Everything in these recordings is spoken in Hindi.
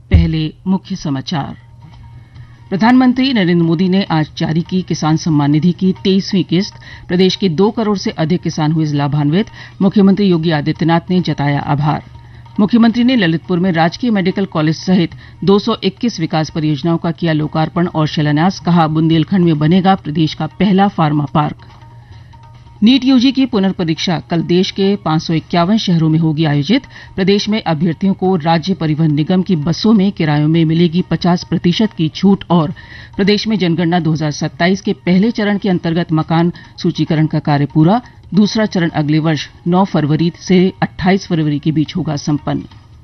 पहले मुख्य समाचार। प्रधानमंत्री नरेंद्र मोदी ने आज जारी की किसान सम्मान निधि की 23वीं किस्त। प्रदेश के 2 करोड़ से अधिक किसान हुए लाभान्वित। मुख्यमंत्री योगी आदित्यनाथ ने जताया आभार। मुख्यमंत्री ने ललितपुर में राजकीय मेडिकल कॉलेज सहित 221 विकास परियोजनाओं का किया लोकार्पण और शिलान्यास। कहा, बुंदेलखंड में बनेगा प्रदेश का पहला फार्मा पार्क। नीट यूजी की पुनर्परीक्षा कल देश के 551 शहरों में होगी आयोजित। प्रदेश में अभ्यर्थियों को राज्य परिवहन निगम की बसों में किरायों में मिलेगी 50% की छूट। और प्रदेश में जनगणना 2027 के पहले चरण के अंतर्गत मकान सूचीकरण का कार्य पूरा। दूसरा चरण अगले वर्ष 9 फरवरी से 28 फरवरी के बीच होगा संपन्न।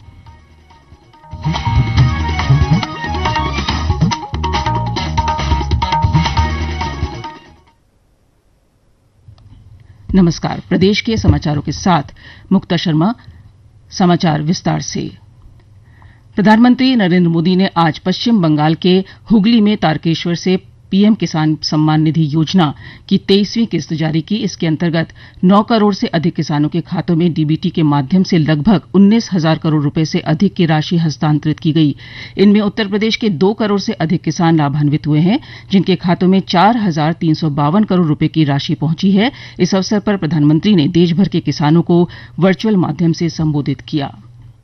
नमस्कार। प्रदेश के समाचारों के साथ मुक्ता शर्मा। समाचार विस्तार से। प्रधानमंत्री नरेंद्र मोदी ने आज पश्चिम बंगाल के हुगली में तारकेश्वर से पीएम किसान सम्मान निधि योजना की 23वीं किस्त जारी की। इसके अंतर्गत 9 करोड़ से अधिक किसानों के खातों में डीबीटी के माध्यम से लगभग 19,000 करोड़ रुपए से अधिक की राशि हस्तांतरित की गई। इनमें उत्तर प्रदेश के 2 करोड़ से अधिक किसान लाभान्वित हुए हैं, जिनके खातों में 4,352 करोड़ रुपए की राशि पहुंची है। इस अवसर पर प्रधानमंत्री ने देश भर के किसानों को वर्चुअल माध्यम से संबोधित किया।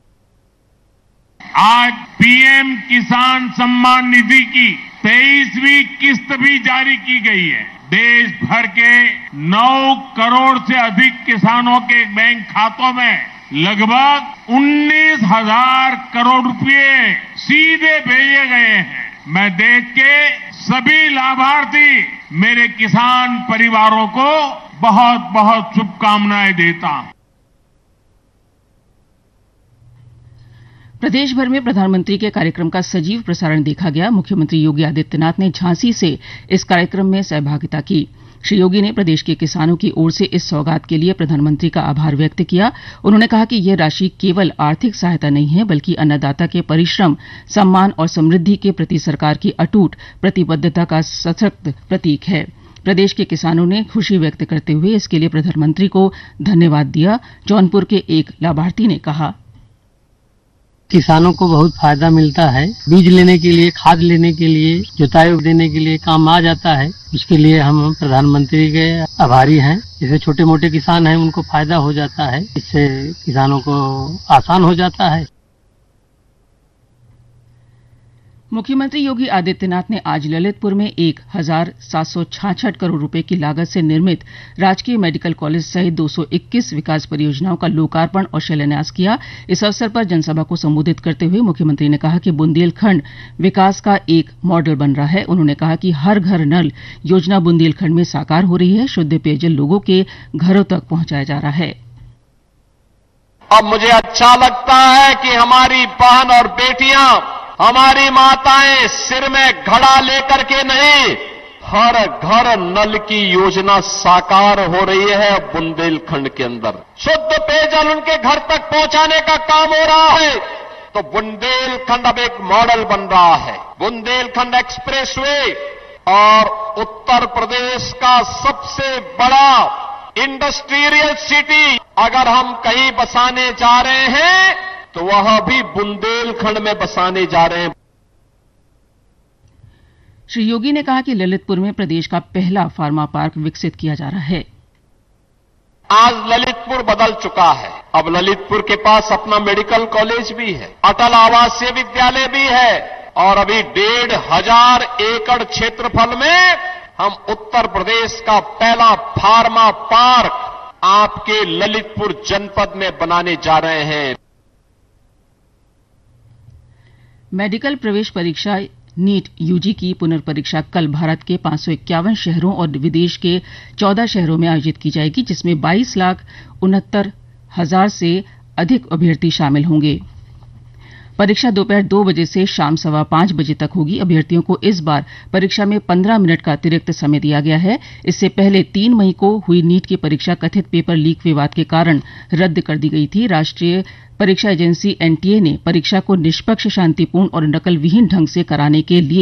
आज पीएम किसान सम्मान निधि की 23वीं किस्त भी जारी की गई है। देश भर के 9 करोड़ से अधिक किसानों के बैंक खातों में लगभग 19,000 करोड़ रुपए सीधे भेजे गए हैं। मैं देश के सभी लाभार्थी मेरे किसान परिवारों को बहुत बहुत शुभकामनाएं देता हूं। प्रदेश भर में प्रधानमंत्री के कार्यक्रम का सजीव प्रसारण देखा गया। मुख्यमंत्री योगी आदित्यनाथ ने झांसी से इस कार्यक्रम में सहभागिता की। श्री योगी ने प्रदेश के किसानों की ओर से इस सौगात के लिए प्रधानमंत्री का आभार व्यक्त किया। उन्होंने कहा कि यह राशि केवल आर्थिक सहायता नहीं है, बल्कि अन्नदाता के परिश्रम, सम्मान और समृद्धि के प्रति सरकार की अटूट प्रतिबद्धता का सशक्त प्रतीक है। प्रदेश के किसानों ने खुशी व्यक्त करते हुए इसके लिए प्रधानमंत्री को धन्यवाद दिया। जौनपुर के एक लाभार्थी ने कहा, किसानों को बहुत फायदा मिलता है। बीज लेने के लिए, खाद लेने के लिए, जुताई देने के लिए काम आ जाता है। उसके लिए हम प्रधानमंत्री के आभारी हैं। जैसे छोटे मोटे किसान हैं, उनको फायदा हो जाता है। इससे किसानों को आसान हो जाता है। मुख्यमंत्री योगी आदित्यनाथ ने आज ललितपुर में 1,766 करोड़ रुपए की लागत से निर्मित राजकीय मेडिकल कॉलेज सहित 221 विकास परियोजनाओं का लोकार्पण और शिलान्यास किया। इस अवसर पर जनसभा को संबोधित करते हुए मुख्यमंत्री ने कहा कि बुंदेलखंड विकास का एक मॉडल बन रहा है। उन्होंने कहा कि हर घर नल योजना बुंदेलखंड में साकार हो रही है। शुद्ध पेयजल लोगों के घरों तक पहुंचाया जा रहा है। अब मुझे अच्छा लगता है कि हमारी बहन और बेटियां, हमारी माताएं सिर में घड़ा लेकर के नहीं, हर घर नल की योजना साकार हो रही है बुंदेलखंड के अंदर। शुद्ध पेयजल उनके घर तक पहुंचाने का काम हो रहा है। तो बुंदेलखंड अब एक मॉडल बन रहा है। बुंदेलखंड एक्सप्रेसवे और उत्तर प्रदेश का सबसे बड़ा इंडस्ट्रियल सिटी अगर हम कहीं बसाने जा रहे हैं तो वह भी बुंदेलखंड में बसाने जा रहे हैं। श्री योगी ने कहा कि ललितपुर में प्रदेश का पहला फार्मा पार्क विकसित किया जा रहा है। आज ललितपुर बदल चुका है। अब ललितपुर के पास अपना मेडिकल कॉलेज भी है, अटल आवासीय विद्यालय भी है और अभी 1,500 एकड़ क्षेत्रफल में हम उत्तर प्रदेश का पहला फार्मा पार्क आपके ललितपुर जनपद में बनाने जा रहे हैं। मेडिकल प्रवेश परीक्षा नीट यूजी की पुनर्परीक्षा कल भारत के 551 शहरों और विदेश के 14 शहरों में आयोजित की जाएगी, जिसमें 22,69,000 से अधिक अभ्यर्थी शामिल होंगे। परीक्षा दोपहर 2 बजे से शाम 5:15 बजे तक होगी। अभ्यर्थियों को इस बार परीक्षा में 15 मिनट का अतिरिक्त समय दिया गया है। इससे पहले 3 मई को हुई नीट की परीक्षा कथित पेपर लीक विवाद के कारण रद्द कर दी गई थी। राष्ट्रीय परीक्षा एजेंसी एनटीए ने परीक्षा को निष्पक्ष, शांतिपूर्ण और नकल विहीन ढंग से कराने के लिए